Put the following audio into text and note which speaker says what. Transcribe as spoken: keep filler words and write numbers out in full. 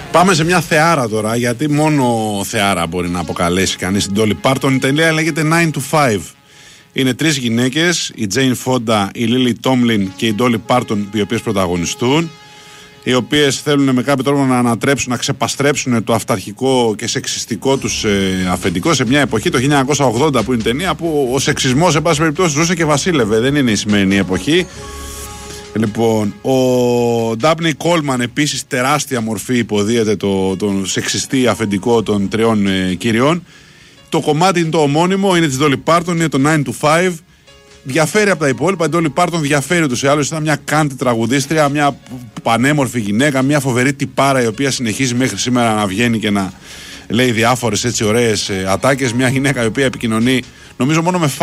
Speaker 1: Πάμε σε μια θεάρα τώρα, γιατί μόνο θεάρα μπορεί να αποκαλέσει κανείς την Dolly Parton. Η ταινία λέγεται nine to five. Είναι τρεις γυναίκες, η Jane Fonda, η Lily Tomlin και η Dolly Parton, οι οποίες πρωταγωνιστούν, οι οποίες θέλουν με κάποιο τρόπο να ανατρέψουν, να ξεπαστρέψουν το αυταρχικό και σεξιστικό τους ε, αφεντικό σε μια εποχή, το χίλια εννιακόσια ογδόντα, που είναι η ταινία, που ο σεξισμός σε πάση περιπτώσει ζούσε και βασίλευε, δεν είναι η σημερινή εποχή. Λοιπόν, ο Ντάμπνεϊ Κόλμαν, επίσης τεράστια μορφή, υποδίεται το, τον σεξιστή αφεντικό των τριών ε, κυριών. Το κομμάτι είναι το ομώνυμο, είναι της Dolly Parton, είναι το nine to five. Διαφέρει από τα υπόλοιπα. Η Dolly Parton διαφέρει ούτως ή άλλως. Ήταν μια κάντη τραγουδίστρια, μια πανέμορφη γυναίκα, μια φοβερή τυπάρα, η οποία συνεχίζει μέχρι σήμερα να βγαίνει και να λέει διάφορες έτσι ωραίες ε, ατάκες. Μια γυναίκα η οποία επικοινωνεί, νομίζω, μόνο με